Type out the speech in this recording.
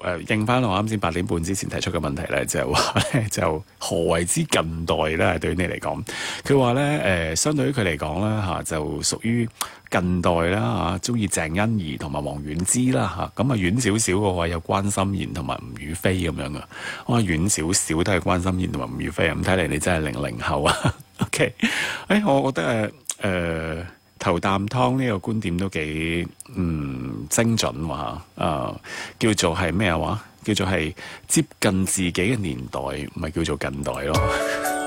應翻我啱先8點半之前提出嘅問題咧，就係話咧就何為之近代咧？對於你嚟講，佢話咧相對於佢嚟講啦嚇，就屬於近代啦嚇，中意鄭欣宜同埋王菀之啦嚇，咁啊遠少少嘅話有關心妍同埋吳雨霏咁樣噶，我話遠少少都係關心妍同埋吳雨霏，咁睇嚟你真係00後啊！OK，我覺得頭啖湯呢個觀點都幾精準喎嚇，叫做係咩話？叫做係接近自己嘅年代，唔係叫做近代咯。